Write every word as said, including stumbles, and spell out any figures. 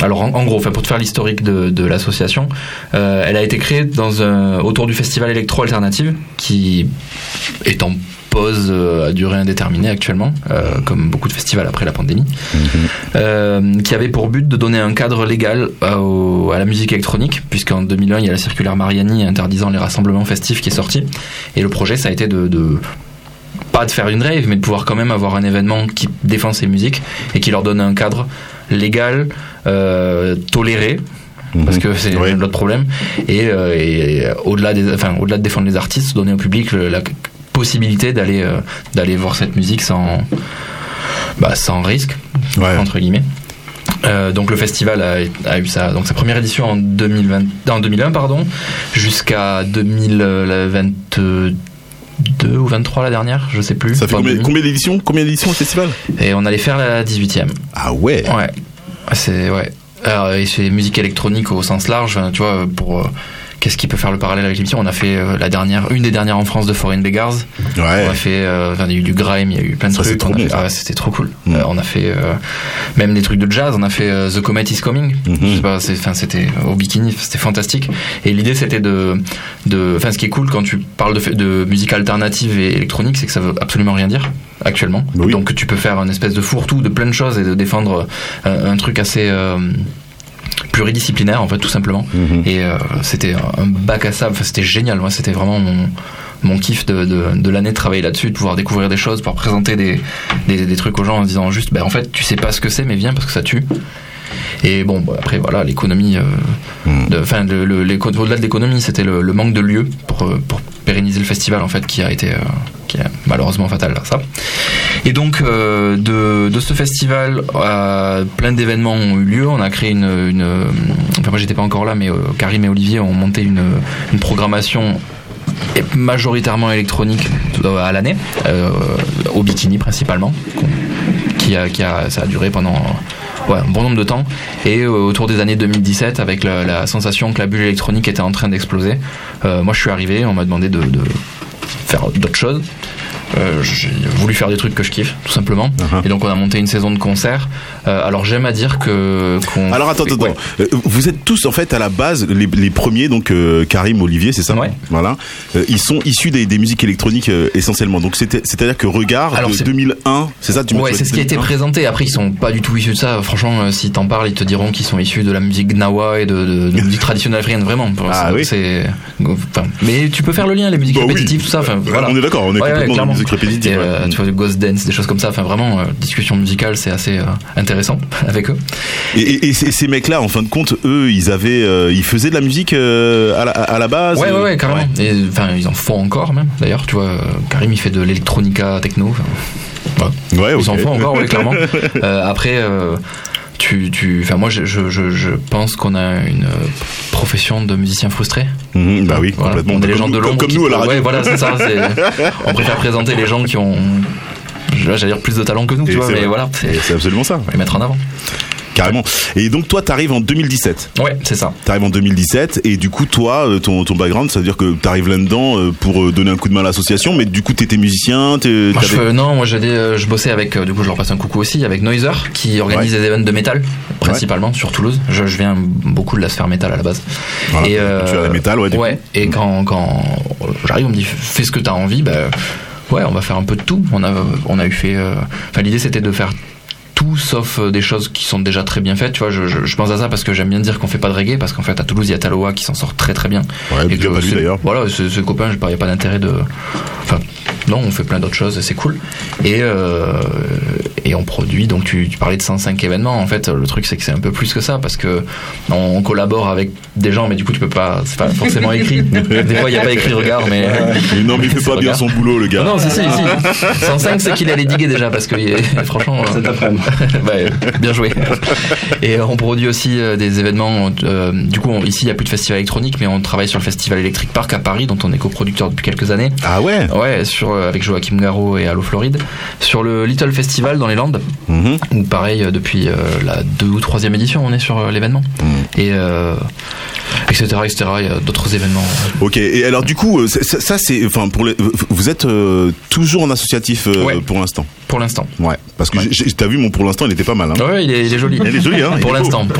alors en, en gros, enfin pour te faire l'historique de, de l'association, euh, elle a été créée dans un, autour du festival Electro Alternative qui est en pause à durée indéterminée actuellement, euh, comme beaucoup de festivals après la pandémie, mmh. euh, qui avait pour but de donner un cadre légal à, au, à la musique électronique, puisqu'en deux mille un il y a la circulaire Mariani interdisant les rassemblements festifs qui est sortie, et le projet ça a été de, de pas de faire une rave, mais de pouvoir quand même avoir un événement qui défend ces musiques et qui leur donne un cadre légal, euh, toléré, parce que c'est oui. l'autre problème, et, euh, et au-delà des, enfin au-delà de défendre les artistes, donner au public le, la possibilité d'aller euh, d'aller voir cette musique sans bah, sans risque, ouais. entre guillemets. Euh, donc le festival a, a eu sa donc sa première édition en deux mille vingt, en deux mille un pardon, jusqu'à deux mille vingt-deux ou vingt-trois la dernière, je sais plus. Ça fait combien, combien d'éditions combien d'éditions au festival? Et on allait faire la dix-huitième. Ah ouais. Ouais. C'est ouais. Alors, et c'est musique électronique au sens large, tu vois, pour euh, qu'est-ce qui peut faire le parallèle avec l'émission? On a fait euh, la dernière, une des dernières en France de Foreign Beggars. Ouais. On a fait, euh, enfin, il y a eu du grime, il y a eu plein de ça, trucs. On a fait, ah, c'était trop cool. Mm. Euh, on a fait euh, même des trucs de jazz. On a fait euh, The Comet Is Coming. Mm-hmm. Je sais pas, c'est, enfin, c'était au bikini, c'était fantastique. Et l'idée, c'était de, de, enfin, ce qui est cool quand tu parles de, de musique alternative et électronique, c'est que ça veut absolument rien dire actuellement. Oui. Donc, tu peux faire une espèce de fourre-tout de plein de choses et de défendre euh, un truc assez euh, pluridisciplinaire en fait tout simplement. Mmh. Et euh, c'était un bac à sable, enfin, c'était génial. Moi c'était vraiment mon, mon kiff de, de, de l'année de travailler là-dessus, de pouvoir découvrir des choses, pouvoir présenter des, des, des trucs aux gens en se disant juste bah, en fait tu sais pas ce que c'est mais viens parce que ça tue. Et bon bah, après voilà l'économie euh, enfin mmh. le, le, au-delà de l'économie c'était le, le manque de lieux pour, pour pérenniser le festival en fait qui a été euh, qui est malheureusement fatal à ça. Et donc euh, de, de ce festival euh, plein d'événements ont eu lieu. On a créé une, une enfin moi j'étais pas encore là mais euh, Karim et Olivier ont monté une, une programmation majoritairement électronique à l'année euh, au bikini principalement qui a, qui a ça a duré pendant ouais, un bon nombre de temps et euh, autour des années deux mille dix-sept avec la, la sensation que la bulle électronique était en train d'exploser euh, moi je suis arrivé, on m'a demandé de, de faire d'autres choses. Euh, j'ai voulu faire des trucs que je kiffe tout simplement uh-huh. et donc on a monté une saison de concerts euh, alors j'aime à dire que qu'on alors attends fait, attends ouais. euh, vous êtes tous en fait à la base les, les premiers donc euh, Karim, Olivier c'est ça ouais. voilà euh, ils sont issus des, des musiques électroniques euh, essentiellement donc c'était, c'est-à-dire que Regard alors, de c'est... deux mille un c'est ça tu ouais c'est ce qui a été présenté après ils sont pas du tout issus de ça franchement euh, si t'en parles ils te diront qu'ils sont issus de la musique gnawa et de, de, de musique traditionnelle africaine vraiment ah ça, oui c'est enfin mais tu peux faire le lien les musiques bah, répétitives oui. tout ça enfin voilà on est d'accord on est ouais, complètement ouais, dans la musique répétitive et, euh, tu vois du Ghost Dance des choses comme ça enfin vraiment euh, discussion musicale c'est assez euh, intéressant avec eux et, et, et ces mecs là en fin de compte eux ils avaient euh, ils faisaient de la musique euh, à, la, à la base ouais ouais, ouais carrément ouais. Et enfin ils en font encore même d'ailleurs tu vois euh, Karim il fait de l'électronica techno ouais, ouais okay. Ils en font encore ouais, clairement euh, après euh, tu, tu, enfin moi je, je, je pense qu'on a une profession de musicien frustré. Mmh, bah oui, voilà. Complètement. On est les gens de l'ombre. Comme, comme nous à la radio. Ouais, voilà, c'est ça. C'est, on préfère présenter les gens qui ont, j'allais dire plus de talent que nous, tu vois, mais vrai. Voilà. C'est, c'est absolument ça. On va les mettre en avant. Carrément. Et donc toi t'arrives en deux mille dix-sept. Ouais, c'est ça. T'arrives en deux mille dix-sept et du coup toi ton ton background ça veut dire que t'arrives là-dedans pour donner un coup de main à l'association mais du coup t'étais musicien t'es, moi, je, non moi j'allais je bossais avec du coup je leur passe un coucou aussi avec Noiser qui organise ouais. des événements de métal principalement ouais. sur Toulouse. Je, je viens beaucoup de la sphère métal à la base. Voilà, et euh, tu as la métal ouais. Du ouais. Coup. Et quand quand j'arrive on me dit fais ce que t'as envie bah ouais on va faire un peu de tout. On a on a eu fait enfin euh, l'idée c'était de faire tout sauf des choses qui sont déjà très bien faites tu vois je, je, je pense à ça parce que j'aime bien dire qu'on fait pas de reggae parce qu'en fait à Toulouse il y a Taloa qui s'en sort très très bien ouais, et que pas lui d'ailleurs voilà ce, ce copain il n'y a pas d'intérêt de enfin non on fait plein d'autres choses et c'est cool et euh, et on produit donc tu, tu parlais de cent cinq événements en fait le truc c'est que c'est un peu plus que ça parce que on collabore avec des gens mais du coup tu peux pas c'est pas forcément écrit des fois il y a pas écrit Regard mais, mais non mais il fait pas bien son boulot le gars non si si si cent cinq c'est qu'il allait diguer déjà parce que franchement cet après-midi bah, bien joué. Et on produit aussi euh, des événements. Euh, du coup, on, ici, il n'y a plus de festival électronique, mais on travaille sur le festival Electric Park à Paris, dont on est coproducteur depuis quelques années. Ah ouais. Ouais, sur euh, avec Joachim Garraud et Allo Floride. Sur le Little Festival dans les Landes, mm-hmm. où pareil depuis euh, la deux ou troisième édition, on est sur euh, l'événement. Mm. Et euh, etc etc il y a d'autres événements. Ok, et alors du coup ça, ça c'est enfin pour les, vous êtes euh, toujours en associatif euh, ouais. pour l'instant pour l'instant ouais parce que ouais. j'ai, t'as vu mon pour l'instant il était pas mal hein. Ouais il est, il est joli il est joli hein, pour l'instant